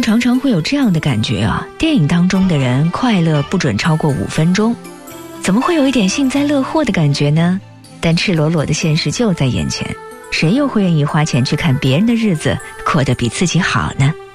常常会有这样的感觉啊，电影当中的人快乐不准超过5分钟，怎么会有一点幸灾乐祸的感觉呢？但赤裸裸的现实就在眼前，谁又会愿意花钱去看别人的日子过得比自己好呢？